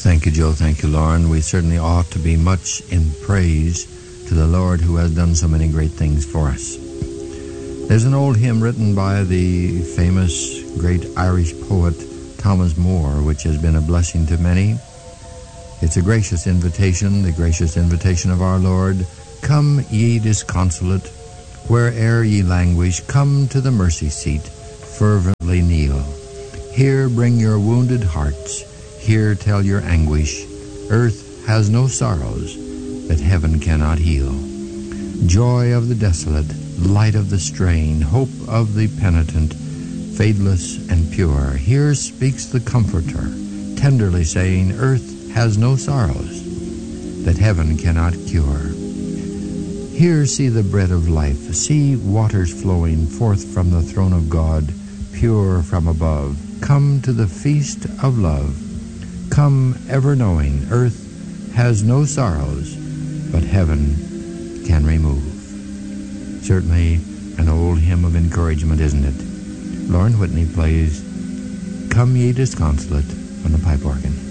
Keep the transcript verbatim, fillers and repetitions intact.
Thank you, Joe. Thank you, Lauren. We certainly ought to be much in praise to the Lord who has done so many great things for us. There's an old hymn written by the famous great Irish poet Thomas Moore, which has been a blessing to many. It's a gracious invitation, the gracious invitation of our Lord. Come, ye disconsolate, where'er ye languish, come to the mercy seat, fervently kneel. Here bring your wounded hearts, here tell your anguish. Earth has no sorrows that heaven cannot heal. Joy of the desolate, light of the straying, hope of the penitent, fadeless and pure. Here speaks the Comforter, tenderly saying, earth has no sorrows that heaven cannot cure. Here see the bread of life, see waters flowing forth from the throne of God, pure from above. Come to the feast of love. Come ever knowing earth has no sorrows, but heaven can remove. Certainly an old hymn of encouragement, isn't it? Lauren Whitney plays Come Ye Disconsolate on the pipe organ.